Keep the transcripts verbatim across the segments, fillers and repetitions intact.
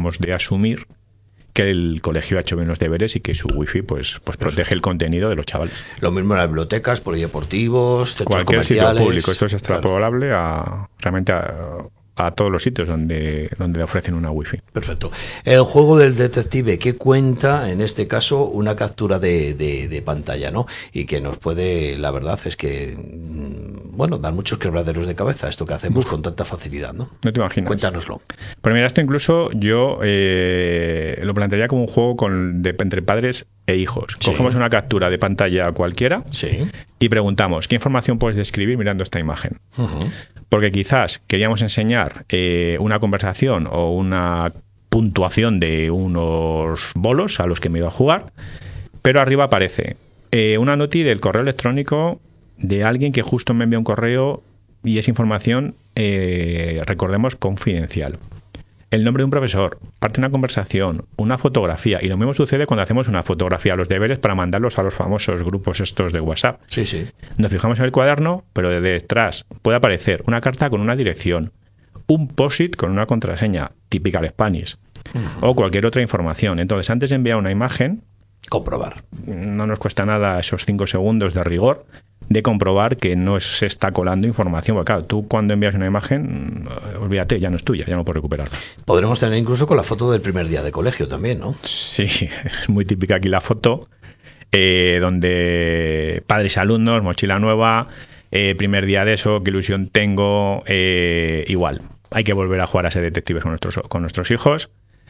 debemos de asumir que el colegio ha hecho bien los deberes y que su wifi pues, pues protege el contenido de los chavales. Lo mismo en las bibliotecas, polideportivos, centros Cualquier comerciales. sitio público. Esto es Claro. extrapolable a realmente a, a todos los sitios donde, donde le ofrecen una wifi. Perfecto. El juego del detective, que cuenta, en este caso, una captura de, de, de pantalla, ¿no? Y que nos puede, la verdad es que, bueno, dar muchos quebraderos de cabeza, esto que hacemos Uf. con tanta facilidad, ¿no? No te imaginas. Cuéntanoslo. Pues mira, esto incluso yo eh, lo plantearía como un juego con, de, entre padres e hijos. Sí. Cogemos una captura de pantalla cualquiera sí. y preguntamos, ¿qué información puedes describir mirando esta imagen? Uh-huh. Porque quizás queríamos enseñar eh, una conversación o una puntuación de unos bolos a los que me iba a jugar, pero arriba aparece eh, una noti del correo electrónico de alguien que justo me envía un correo y es información, eh, recordemos, confidencial. El nombre de un profesor, parte de una conversación, una fotografía, y lo mismo sucede cuando hacemos una fotografía a los deberes para mandarlos a los famosos grupos estos de WhatsApp. Sí, sí. Nos fijamos en el cuaderno, pero de detrás puede aparecer una carta con una dirección, un post-it con una contraseña, típica de Spanish, uh-huh. o cualquier otra información. Entonces, antes de enviar una imagen, comprobar. No nos cuesta nada esos cinco segundos de rigor de comprobar que no se está colando información. Porque claro, tú cuando envías una imagen, olvídate, ya no es tuya, ya no puedes recuperarla. Podremos tener incluso con la foto del primer día de colegio también, ¿no? Sí, es muy típica aquí la foto, eh, donde padres y alumnos, mochila nueva, eh, primer día de eso, qué ilusión tengo, eh, igual. Hay que volver a jugar a ser detectives con nuestros, con nuestros hijos.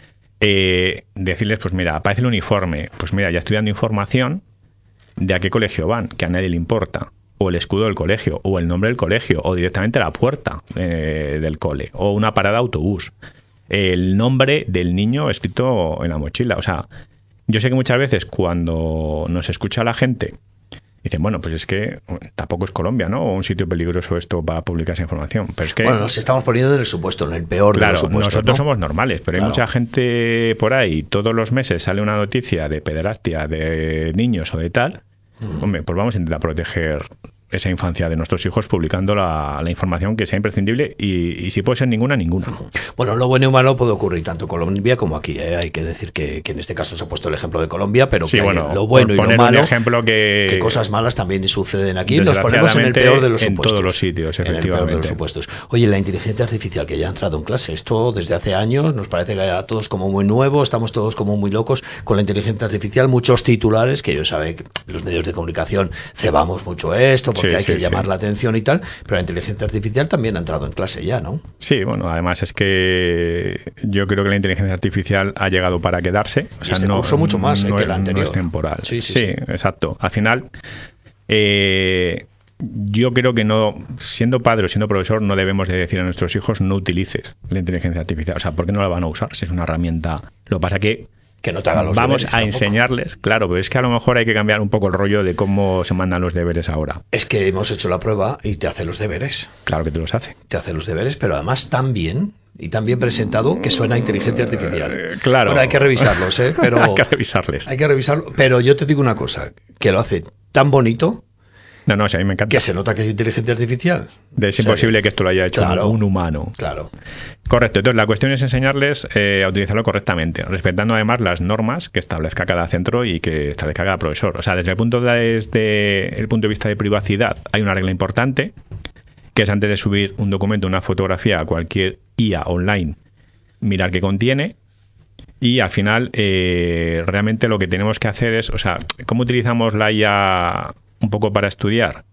Eh, decirles, pues mira, aparece el uniforme, pues mira, ya estoy dando información de a qué colegio van, que a nadie le importa, o el escudo del colegio, o el nombre del colegio, o directamente la puerta eh, del cole, o una parada de autobús, el nombre del niño escrito en la mochila. O sea, yo sé que muchas veces cuando nos escucha la gente dicen, bueno, pues es que tampoco es Colombia, ¿no? O un sitio peligroso esto para publicar esa información. Pero es que, bueno, nos estamos poniendo en el supuesto, en el peor claro, de los supuestos, nosotros ¿no? somos normales, pero Claro. hay mucha gente por ahí, todos los meses sale una noticia de pederastia de niños o de tal. Mm. Hombre, pues vamos a intentar proteger esa infancia de nuestros hijos publicando la, la información que sea imprescindible y, y si puede ser ninguna, ninguna. Bueno, lo bueno y malo puede ocurrir tanto en Colombia como aquí, ¿eh? Hay que decir que, que en este caso se ha puesto el ejemplo de Colombia, pero sí, que bueno, lo bueno y lo poner malo, un ejemplo que, que cosas malas también suceden aquí. Nos ponemos en el peor de los en supuestos. En todos los sitios, efectivamente. En el peor de los supuestos. Oye, la inteligencia artificial que ya ha entrado en clase, esto desde hace años nos parece que a todos como muy nuevo, estamos todos como muy locos con la inteligencia artificial, muchos titulares, que yo sabe que los medios de comunicación cebamos mucho esto, porque sí, hay sí, que llamar sí. la atención y tal, pero la inteligencia artificial también ha entrado en clase ya, ¿no? Sí, bueno, además es que yo creo que la inteligencia artificial ha llegado para quedarse. O sea, y este no, curso mucho más no, eh, que el anterior. No es temporal. Sí, sí, sí, sí. exacto. Al final, eh, yo creo que no, siendo padre o siendo profesor, no debemos de decir a nuestros hijos no utilices la inteligencia artificial. O sea, ¿por qué no la van a usar? Si es una herramienta. Lo que pasa que que no te haga los vamos deberes a tampoco. enseñarles, claro, pero es que a lo mejor hay que cambiar un poco el rollo de cómo se mandan los deberes ahora. Es que hemos hecho la prueba y te hace los deberes. Claro que te los hace. Te hace los deberes, pero además tan bien y tan bien presentado que suena a inteligencia artificial. Eh, claro. Bueno, hay que revisarlos, ¿eh? Pero hay que revisarles. Hay que revisarlo, pero yo te digo una cosa, que lo hace tan bonito. No, no, sí, a mí me encanta. Que se nota que es inteligencia artificial. Es imposible que esto lo haya hecho claro, un humano. Claro. Correcto. Entonces, la cuestión es enseñarles eh, a utilizarlo correctamente, respetando además las normas que establezca cada centro y que establezca cada profesor. O sea, desde el punto de, desde el punto de vista de privacidad, hay una regla importante, que es antes de subir un documento, una fotografía a cualquier I A online, mirar qué contiene. Y al final, eh, realmente lo que tenemos que hacer es, o sea, ¿cómo utilizamos la I A un poco para estudiar?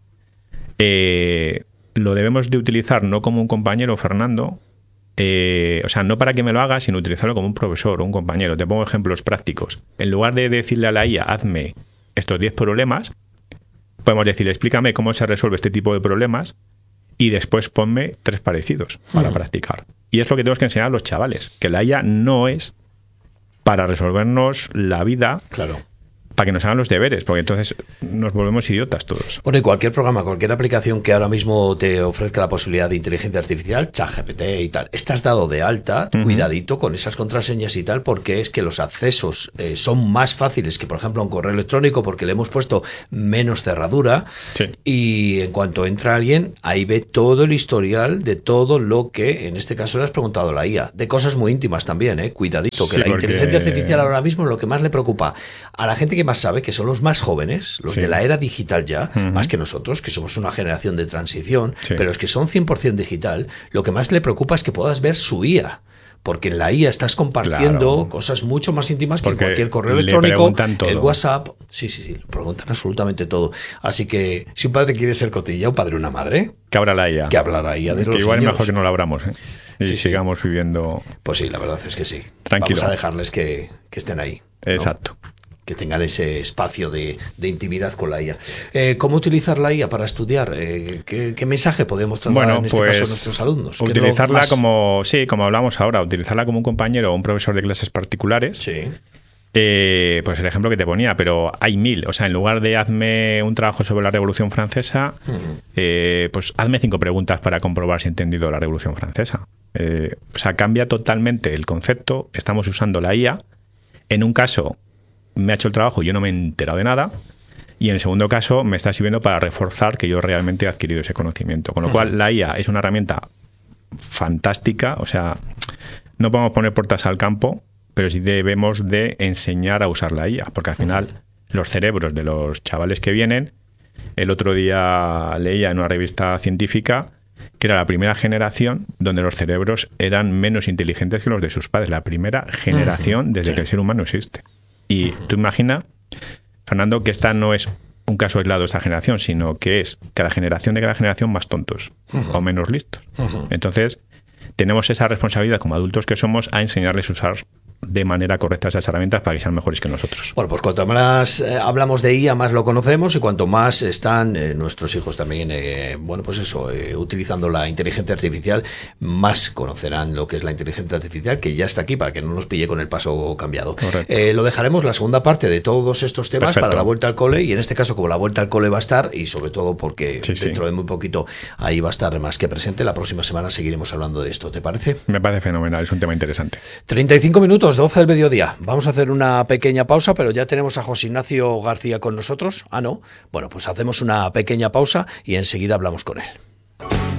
Eh, lo debemos de utilizar no como un compañero, Fernando, eh, o sea, no para que me lo haga, sino utilizarlo como un profesor o un compañero. Te pongo ejemplos prácticos. En lugar de decirle a la I A, hazme estos diez problemas, podemos decirle, explícame cómo se resuelve este tipo de problemas y después ponme tres parecidos para mm. practicar. Y es lo que tenemos que enseñar a los chavales, que la I A no es para resolvernos la vida, claro, para que nos hagan los deberes, porque entonces nos volvemos idiotas todos. Bueno, y cualquier programa, cualquier aplicación que ahora mismo te ofrezca la posibilidad de inteligencia artificial, ChatGPT y tal, estás dado de alta, uh-huh. cuidadito con esas contraseñas y tal, porque es que los accesos eh, son más fáciles que, por ejemplo, un correo electrónico, porque le hemos puesto menos cerradura. Sí. Y en cuanto entra alguien, ahí ve todo el historial de todo lo que, en este caso, le has preguntado a la I A, de cosas muy íntimas también, eh, cuidadito, que sí, la porque... inteligencia artificial ahora mismo lo que más le preocupa a la gente que más sabe, que son los más jóvenes, los sí. de la era digital ya, uh-huh. más que nosotros, que somos una generación de transición, sí. pero es que son cien por ciento digital, lo que más le preocupa es que puedas ver su I A. Porque en la I A estás compartiendo claro. cosas mucho más íntimas que en cualquier correo electrónico, el WhatsApp. Sí, sí, sí, preguntan absolutamente todo. Así que si un padre quiere ser cotilla, un padre o una madre, que abra la I A. Que abra la I A de que los igual niños. Es mejor que no la abramos, ¿eh? Y sí, sigamos sí. viviendo. Pues sí, la verdad es que sí. Tranquilo. Vamos a dejarles que, que estén ahí, ¿no? Exacto. Que tengan ese espacio de, de intimidad con la I A. Eh, ¿Cómo utilizar la I A para estudiar? Eh, ¿qué, ¿Qué mensaje podemos trasladar bueno, en este pues, caso a nuestros alumnos? Utilizarla más... como, sí, como hablamos ahora, utilizarla como un compañero o un profesor de clases particulares. Sí. Eh, pues el ejemplo que te ponía, pero hay mil. O sea, en lugar de hazme un trabajo sobre la Revolución Francesa, uh-huh. eh, pues hazme cinco preguntas para comprobar si he entendido la Revolución Francesa. Eh, o sea, cambia totalmente el concepto. Estamos usando la I A. En un caso me ha hecho el trabajo y yo no me he enterado de nada, y en el segundo caso me está sirviendo para reforzar que yo realmente he adquirido ese conocimiento, con lo uh-huh. cual la I A es una herramienta fantástica. O sea, no podemos poner puertas al campo, pero sí debemos de enseñar a usar la I A, porque al final uh-huh. los cerebros de los chavales que vienen, el otro día leía en una revista científica que era la primera generación donde los cerebros eran menos inteligentes que los de sus padres, la primera generación uh-huh. desde sí. que el ser humano existe. Y uh-huh. tú imagina, Fernando, que esta no es un caso aislado de esta generación, sino que es cada generación de cada generación más tontos uh-huh. o menos listos. Uh-huh. Entonces, tenemos esa responsabilidad como adultos que somos a enseñarles a usar de manera correcta esas herramientas para que sean mejores que nosotros. Bueno, pues cuanto más eh, hablamos de I A, más lo conocemos, y cuanto más están eh, nuestros hijos también, eh, bueno, pues eso, eh, utilizando la inteligencia artificial, más conocerán lo que es la inteligencia artificial, que ya está aquí para que no nos pille con el paso cambiado. Eh, lo dejaremos la segunda parte de todos estos temas Perfecto. Para la vuelta al cole, y en este caso como la vuelta al cole va a estar, y sobre todo porque sí, dentro sí. de muy poquito ahí va a estar más que presente, la próxima semana seguiremos hablando de esto, ¿te parece? Me parece fenomenal, es un tema interesante. treinta y cinco minutos, doce del mediodía. Vamos a hacer una pequeña pausa, pero ya tenemos a José Ignacio García con nosotros. Ah, no. Bueno, pues hacemos una pequeña pausa y enseguida hablamos con él.